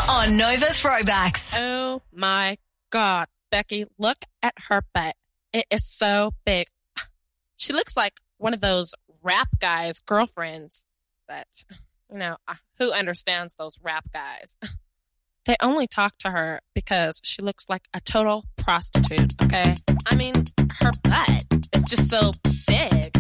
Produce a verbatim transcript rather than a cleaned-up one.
on Nova Throwbacks. Oh my God, Becky, look at her butt. It is so big. She looks like one of those rap guys' girlfriends that, you know, who understands those rap guys? They only talk to her because she looks like a total prostitute, okay? I mean, her butt is just so big.